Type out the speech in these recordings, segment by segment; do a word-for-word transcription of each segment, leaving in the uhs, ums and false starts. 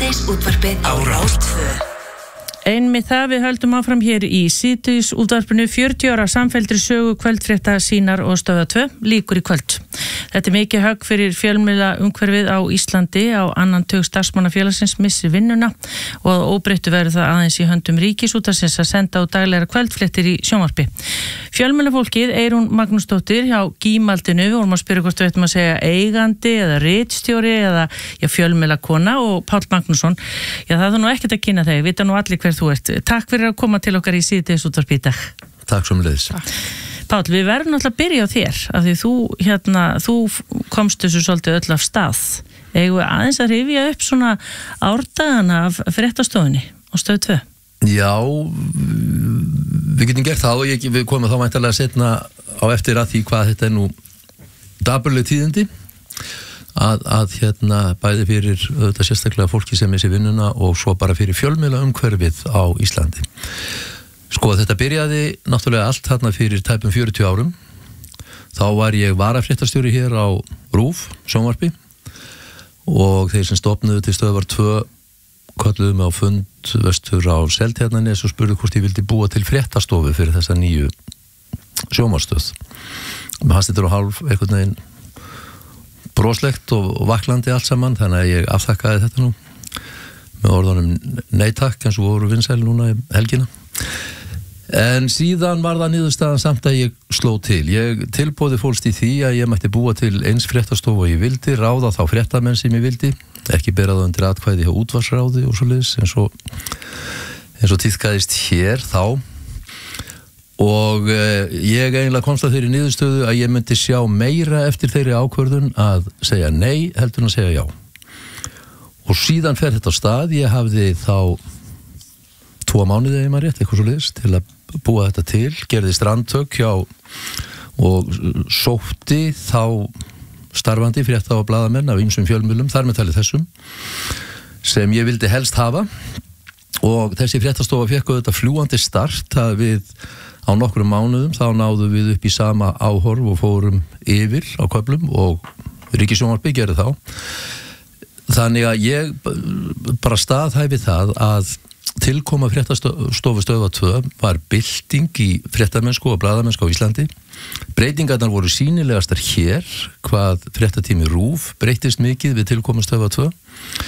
Síðdegisútvarpið á Rás tvö. Einmitt það, við höldum áfram hér í síðdegisútvarpinu. fjörutíu ára samfelldri sögu kvöldfrétta sínar og Stöðvar tvö líkur í kvöld. Þetta er mikið högg fyrir fjölmiðla umhverfið á Íslandi. Á annan tug starfsmannafélagsins missi vinnuna og að óbreyttu verður það aðeins í höndum Ríkisútvarpsins að senda á daglegra kvöldfréttir í sjónvarpi. Fjölmiðlafólkið Eyrún Magnúsdóttir hjá Gímaldinu, við vorum að spyrja hvort við ættum að segja eigandi eða ritstjóri eða já, fjölmiðlakona, og Páll Magnússon. Já, það er nú ekkert að kynna þig, vita nú allir hver þú ert. Takk fyrir að koma til okkar í Síðdegisútvarpið í dag. Takk sömuleiðis. Páll, við verðum náttúrulega að byrja á þér, af því þú, hérna, þú komst þessu svolítið öll af stað. Eigum við aðeins að rifja upp svona árdagana af fréttastofunni á Stöð tvö? Já, við getum gert það og ég, við komum þá væntanlega setna á eftir að því hvað þetta er nú dapurleg tíðindi. Að, að hérna bæði fyrir þetta sérstaklega fólki sem er sér vinnuna og svo bara fyrir fjölmiðla umhverfið á Íslandi. Sko, þetta byrjaði náttúrulega allt þarna fyrir tæpum fjörutíu árum. Þá var ég varafréttastjóri hér á RÚV, sjónvarpi, og þeir sem stofnuðu til Stöðvar tvö kölluðu mig á fund vestur á Seltjarnarnesi og spurðu hvort ég vildi búa til fréttastofu fyrir þessa nýju sjónvarpsstöð. Mér fannst þetta á hálf einhvern veginn broslegt og vaklandi allt saman, þannig að ég afþakkaði þetta nú með orðunum nei takk, eins og voru vinsæl núna í helgina. En síðan var það niðurstaðan samt að ég sló til. Ég tilboði fólst í því að ég mætti búa til eins fréttastofu og ég vildi, ráða þá fréttamenn sem ég vildi, ekki bera það undir atkvæði hjá útvarpsráði og svoleiðis, eins og eins og tíðkaðist hér þá. Og eh, ég eiginlega komst að þeirri niðurstöðu að ég myndi sjá meira eftir þeirri ákvörðun að segja nei heldur en að segja já. Og síðan fer þetta á stað. Ég hafði þá tvo mánuði, ef maður rétt, eitthvað svoleiðis, til að búa þetta til, gerði strandtök hjá og sótti þá starfandi frétta og blaðamenn af ýmsum fjölmiðlum, þar með talið þessum, sem ég vildi helst hafa. Og þessi fréttastofa fékk auðvitað fljúgandi start að við á nokkrum mánuðum þá náðum við upp í sama áhorf og fórum yfir á köflum og Ríkissjónvarpið gerði þá. Þannig að ég bara staðhæfi það að tilkoma fréttastofu Stöðvar tvö var bylting í fréttamennsku og blaðamennsku á Íslandi. Breytingarnar voru sýnilegastar hér, hvað fréttatími RÚV breyttist mikið við tilkomu Stöðvar tvö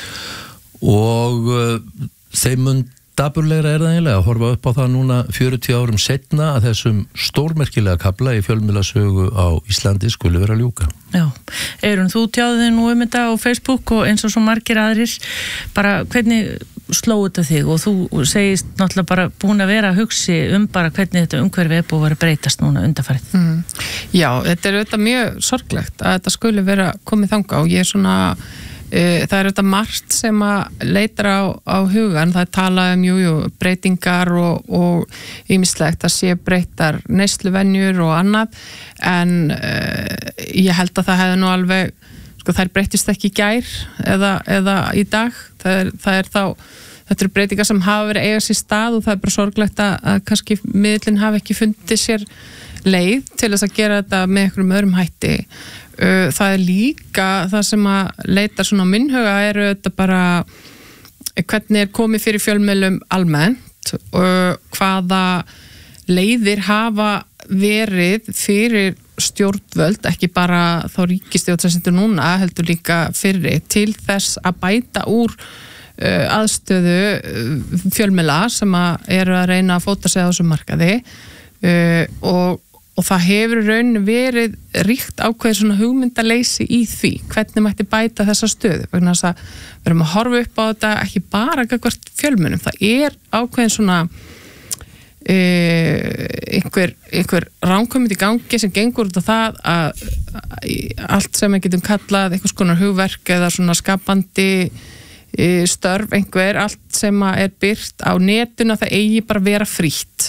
og uh, þeim mun dapurlegra er það eiginlega að horfa upp á það núna fjörutíu árum seinna að þessum stórmerkilega kafla í fjölmiðlasögu á Íslandi skuli vera ljúka. Já, Eyrún, þú tjáði þig nú um þetta á Facebook og eins og svo margir aðrir, bara hvernig slóðu þetta þig og þú segist náttúrulega bara búin að vera að hugsi um bara hvernig þetta umhverfi er búið að vera að breytast núna undanfarið. Mm. Já, þetta er auðvitað mjög sorglegt að þetta skuli vera komið þangað og ég er svona það er auðvitað margt sem að leitar á, á hugan, það er talað um jú, jú, breytingar og, og ýmislegt að sé breyttar neysluvenjur og annað en uh, ég held að það hefði nú alveg, sko þær breytist ekki í gær eða, eða í dag, það er, það er þá, þetta eru breytingar sem hafa verið eiga sér stað og það er bara sorglegt að, að kannski miðlinn hafi ekki fundið sér leið til þess að gera þetta með einhverjum öðrum hætti. Það er líka það sem að leita svona á minn huga er þetta bara hvernig er komið fyrir fjölmiðlum almennt og hvaða leiðir hafa verið fyrir stjórnvöld, ekki bara þá ríkisstjórn sem situr núna, heldur líka fyrir til þess að bæta úr aðstöðu fjölmiðla sem að eru að reyna að fóta sig á þessum markaði og Og það hefur raunin verið ríkt ákveðið svona hugmyndaleysi í því hvernig mætti bæta þessa stöðu. Vegna þess að við erum að horfa upp á þetta ekki bara gagnvart fjölmiðlum. Það er ákveðin svona e, einhver, einhver rangkomment í gangi sem gengur út á það að, að allt sem við getum kallað einhvers konar hugverk eða svona skapandi e, störf einhver, allt sem er birt á netuna það eigi bara vera frítt.